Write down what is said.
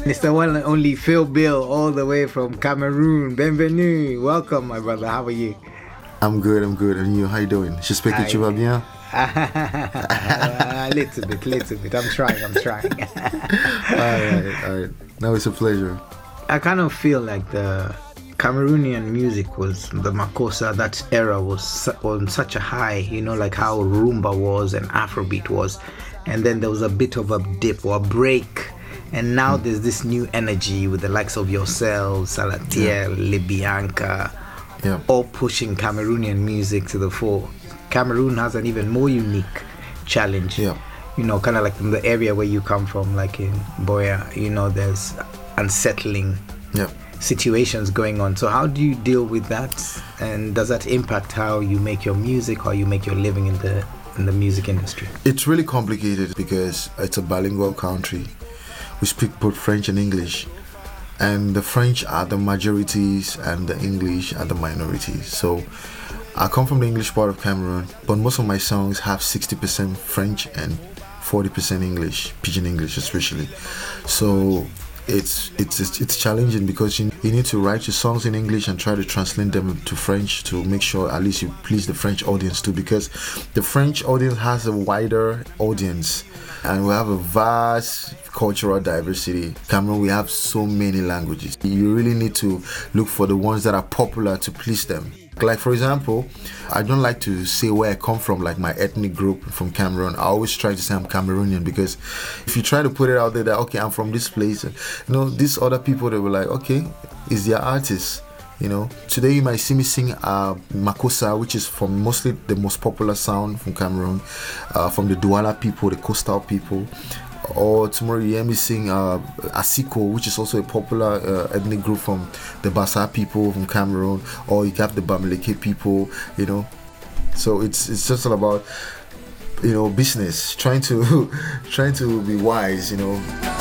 It's the one and only Phil Bill, all the way from Cameroon. Bienvenue. Welcome, my brother. How are you? I'm good. And you, how you doing? J'espère que tu vas bien. A little bit. I'm trying. All right. Now it's a pleasure. I kind of feel like the Cameroonian music was, the Makossa, that era was on such a high, like how Rumba was and Afrobeat was. And then there was a bit of a dip or a break. And now there's this new energy with the likes of yourselves, Salatiel, Libianca, all pushing Cameroonian music to the fore. Cameroon has an even more unique challenge. Kind of like in the area where you come from, like in Boya, there's unsettling situations going on. So how do you deal with that? And does that impact how you make your music, how you make your living in the music industry? It's really complicated because it's a bilingual country. We speak both French and English, and the French are the majorities and the English are the minorities. So I come from the English part of Cameroon, but most of my songs have 60% French and 40% English, Pidgin English especially. So it's challenging because you need to write your songs in English and try to translate them to French to make sure at least you please the French audience too, because the French audience has a wider audience and we have a vast cultural diversity. Cameroon, we have so many languages. You really need to look for the ones that are popular to please them. Like, for example, I don't like to say where I come from, like my ethnic group from Cameroon. I always try to say I'm Cameroonian, because if you try to put it out there that, okay, I'm from this place, these other people, they were like, okay, is their artist. Today you might see me sing Makossa, which is from mostly the most popular sound from Cameroon, from the Douala people, the coastal people. Or tomorrow you hear me sing Asiko, which is also a popular ethnic group from the Bassa people from Cameroon. Or you have the Bamileke people, So it's just all about, business, trying to be wise,